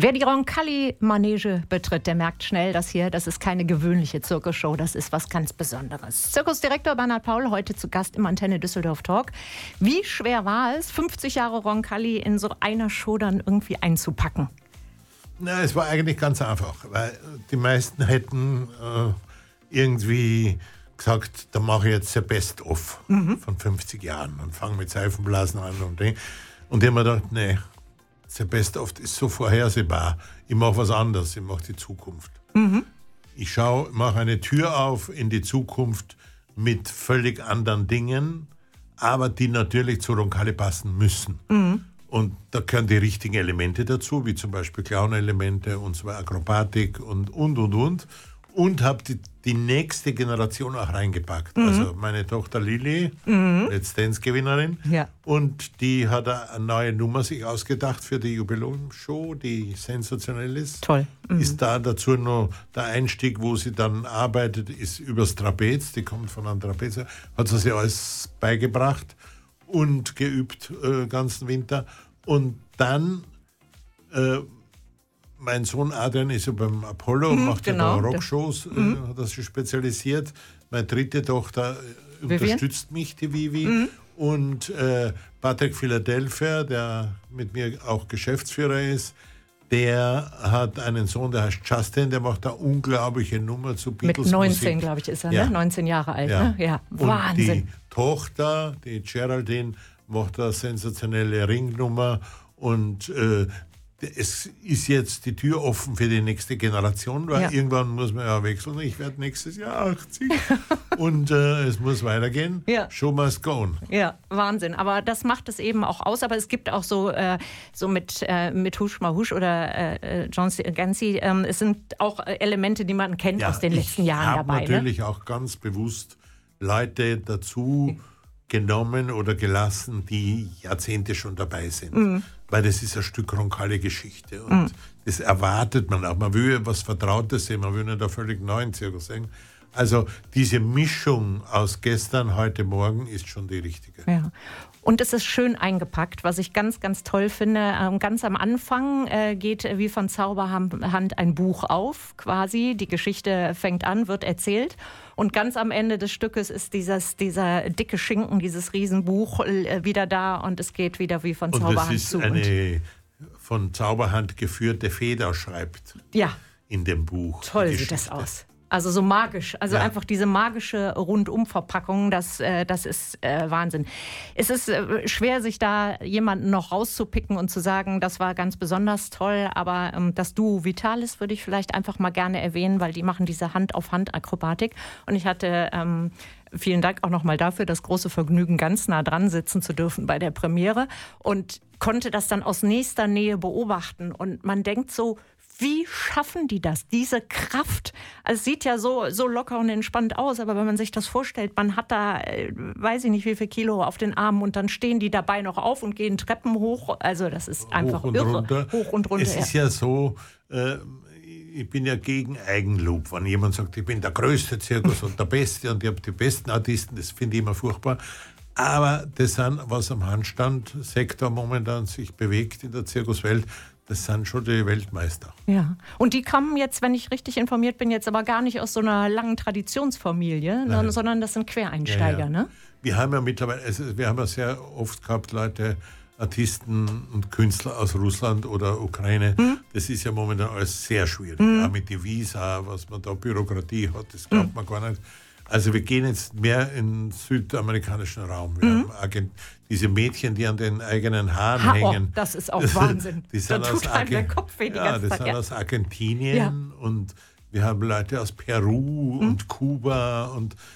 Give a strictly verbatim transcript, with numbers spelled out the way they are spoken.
Wer die Roncalli-Manege betritt, der merkt schnell, dass hier, das ist keine gewöhnliche Zirkusshow, das ist was ganz Besonderes. Zirkusdirektor Bernhard Paul, heute zu Gast im Antenne Düsseldorf Talk. Wie schwer war es, fünfzig Jahre Roncalli in so einer Show dann irgendwie einzupacken? Na, es war eigentlich ganz einfach, weil die meisten hätten äh, irgendwie gesagt, da mache ich jetzt der Best-of mhm. von fünfzig Jahren und fange mit Seifenblasen an und Ding. Und ich habe mir gedacht, nee, der Best-of ist so vorhersehbar. Ich mache was anderes, ich mache die Zukunft. Mhm. Ich schaue, mache eine Tür auf in die Zukunft mit völlig anderen Dingen, aber die natürlich zu Roncalli passen müssen. Mhm. Und da gehören die richtigen Elemente dazu, wie zum Beispiel Clown-Elemente und zwar Akrobatik und, und, und, und. Und habe die, die nächste Generation auch reingepackt. Mhm. Also meine Tochter Lili, mhm. Let's Dance-Gewinnerin. Ja. Und die hat eine neue Nummer sich ausgedacht für die Jubiläumsshow, die sensationell ist. Toll. Mhm. Ist da dazu noch der Einstieg, wo sie dann arbeitet, ist übers Trapez. Die kommt von einem Trapez. Hat sie sich alles beigebracht und geübt äh, ganzen Winter. Und dann... Äh, Mein Sohn Adrian ist ja beim Apollo, mhm, macht genau, ja da Rockshows, mhm. äh, hat er sich spezialisiert. Meine dritte Tochter äh, unterstützt mich, die Vivi. Mhm. Und äh, Patrick Philadelphia, der mit mir auch Geschäftsführer ist, der hat einen Sohn, der heißt Justin, der macht da unglaubliche Nummer zu Beatles. Mit neunzehn, glaube ich, ist er, ja. ne? neunzehn Jahre alt, ja. ne? Ja, und Wahnsinn. Die Tochter, die Geraldine, macht da sensationelle Ringnummer und äh, es ist jetzt die Tür offen für die nächste Generation, weil ja. irgendwann muss man ja wechseln. Ich werde nächstes Jahr achtzig und äh, es muss weitergehen. Ja. Show must go on. Ja, Wahnsinn. Aber das macht es eben auch aus. Aber es gibt auch so, äh, so mit, äh, mit Husch mal Husch oder äh, John Gancy, äh, es sind auch Elemente, die man kennt ja, aus den letzten Jahren dabei. Ich habe natürlich ne? auch ganz bewusst Leute dazu genommen oder gelassen, die Jahrzehnte schon dabei sind. Mhm. Weil das ist ein Stück Roncalli-Geschichte. Und mhm. das erwartet man auch. Man will was Vertrautes sehen, man will nicht einen völlig neuen Zirkus sehen. Also diese Mischung aus gestern, heute, morgen ist schon die richtige. Ja. Und es ist schön eingepackt, was ich ganz, ganz toll finde. Ähm, ganz am Anfang äh, geht wie von Zauberhand ein Buch auf, quasi. Die Geschichte fängt an, wird erzählt. Und ganz am Ende des Stückes ist dieses, dieser dicke Schinken, dieses Riesenbuch äh, wieder da und es geht wieder wie von Zauberhand zu. Und es ist eine von Zauberhand geführte Feder, schreibt ja. in dem Buch. Toll sieht das aus. Also so magisch, also ja. einfach diese magische Rundumverpackung, das, äh, das ist äh, Wahnsinn. Es ist äh, schwer, sich da jemanden noch rauszupicken und zu sagen, das war ganz besonders toll, aber ähm, das Duo Vitalis würde ich vielleicht einfach mal gerne erwähnen, weil die machen diese Hand-auf-Hand-Akrobatik und ich hatte... Ähm, Vielen Dank auch nochmal dafür, das große Vergnügen, ganz nah dran sitzen zu dürfen bei der Premiere und konnte das dann aus nächster Nähe beobachten. Und man denkt so, wie schaffen die das, diese Kraft? Also es sieht ja so, so locker und entspannt aus, aber wenn man sich das vorstellt, man hat da, äh, weiß ich nicht, wie viel Kilo auf den Armen und dann stehen die dabei noch auf und gehen Treppen hoch. Also das ist einfach hoch und irre. Runter. Hoch und runter. Es ist ja so... Äh, Ich bin ja gegen Eigenlob. Wenn jemand sagt, ich bin der größte Zirkus und der Beste und ich habe die besten Artisten, das finde ich immer furchtbar. Aber das sind, was am Handstandsektor momentan sich bewegt in der Zirkuswelt, das sind schon die Weltmeister. Ja, und die kommen jetzt, wenn ich richtig informiert bin, jetzt aber gar nicht aus so einer langen Traditionsfamilie, Nein. sondern das sind Quereinsteiger, ja, ja. ne? Wir haben ja mittlerweile, also wir haben ja sehr oft gehabt, Leute, Artisten und Künstler aus Russland oder Ukraine, mhm. das ist ja momentan alles sehr schwierig. Mhm. Auch mit den Visa, was man da Bürokratie hat, das glaubt mhm. man gar nicht. Also wir gehen jetzt mehr in den südamerikanischen Raum. Wir mhm. haben Argent- diese Mädchen, die an den eigenen Haaren ha, hängen. Oh, das ist auch Wahnsinn. Die sind da tut aus einem der Arge- Kopf weh die ja, ganze das Zeit. sind Ja. aus Argentinien ja. und wir haben Leute aus Peru mhm. und Kuba und